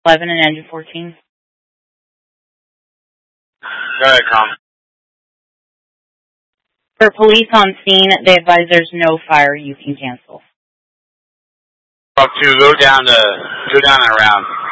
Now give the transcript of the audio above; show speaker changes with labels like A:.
A: 11 and engine 14.
B: Go ahead, Crom.
A: For police on scene, they advise there's no fire. You can cancel.
B: Up to go down and around.